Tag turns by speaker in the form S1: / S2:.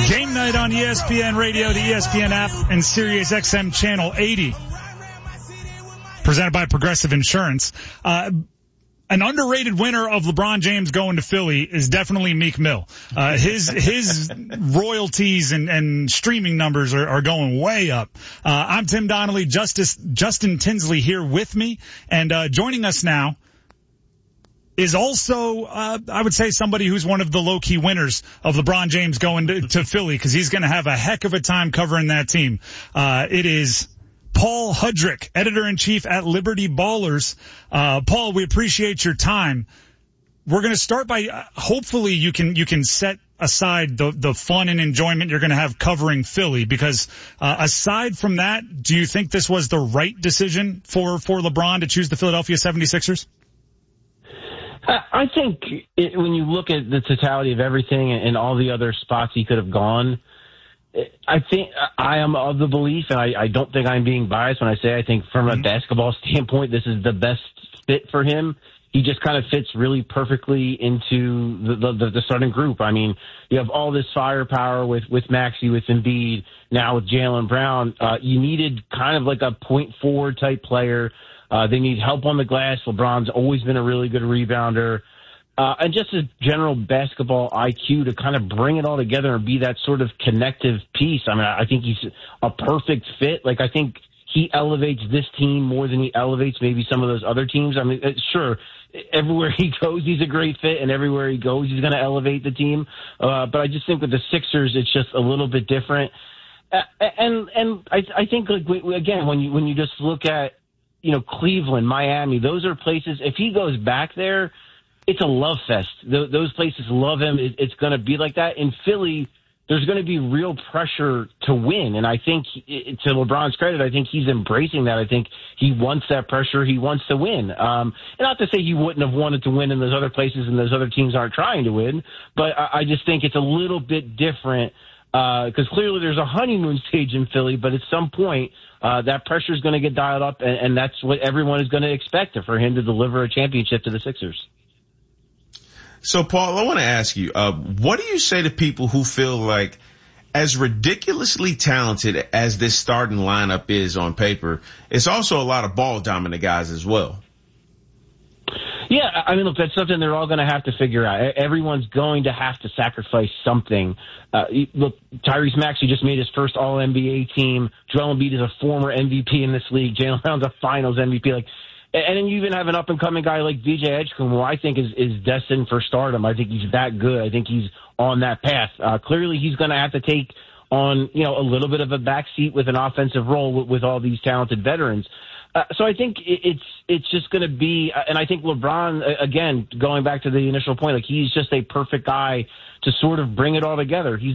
S1: Game night on ESPN Radio, the ESPN app, and Sirius XM Channel 80. Presented by Progressive Insurance. An underrated winner of LeBron James going to Philly is definitely Meek Mill. His royalties and streaming numbers are going way up. I'm Tim Donnelly, Justin Tinsley here with me, and joining us now is also, I would say, somebody who's one of the low-key winners of LeBron James going to Philly, because he's going to have a heck of a time covering that team. It is Paul Hudrick, editor-in-chief at Liberty Ballers. Paul, we appreciate your time. We're going to start by, hopefully you can set aside the fun and enjoyment you're going to have covering Philly, because aside from that, do you think this was the right decision for LeBron to choose the Philadelphia 76ers?
S2: I think when you look at the totality of everything and all the other spots he could have gone, I think I am of the belief, and I don't think I'm being biased when I say I think from a basketball standpoint, this is the best fit for him. He just kind of fits really perfectly into the starting group. I mean, you have all this firepower with Maxey, with Embiid, now with Jaylen Brown. You needed kind of like a point forward type player. They need help on the glass. LeBron's always been a really good rebounder. And just a general basketball IQ to kind of bring it all together and be that sort of connective piece. I mean, I think he's a perfect fit. Like, I think he elevates this team more than he elevates maybe some of those other teams. I mean, sure, everywhere he goes, he's a great fit, and everywhere he goes, he's going to elevate the team. But I just think with the Sixers, it's just a little bit different. And I think, like, again, when you just look at, you know, Cleveland, Miami, those are places, if he goes back there, it's a love fest. Those places love him. It's going to be like that. In Philly, there's going to be real pressure to win. And I think, to LeBron's credit, I think he's embracing that. I think he wants that pressure. He wants to win. And not to say he wouldn't have wanted to win in those other places and those other teams aren't trying to win, but I just think it's a little bit different because clearly there's a honeymoon stage in Philly, but at some point that pressure is going to get dialed up, and that's what everyone is going to expect for him to deliver a championship to the Sixers.
S3: So, Paul, I want to ask you, what do you say to people who feel like, as ridiculously talented as this starting lineup is on paper, it's also a lot of ball-dominant guys as well?
S2: Yeah, I mean, look, that's something they're all going to have to figure out. Everyone's going to have to sacrifice something. Look, Tyrese Maxey just made his first All-NBA team. Joel Embiid is a former MVP in this league. Jaylen Brown's a Finals MVP. And then you even have an up-and-coming guy like VJ Edgecombe, who I think is destined for stardom. I think he's that good. I think he's on that path. Clearly, he's going to have to take on, you know, a little bit of a backseat with an offensive role with all these talented veterans. So I think it's just going to be, and I think LeBron, again, going back to the initial point, like he's just a perfect guy to sort of bring it all together. He's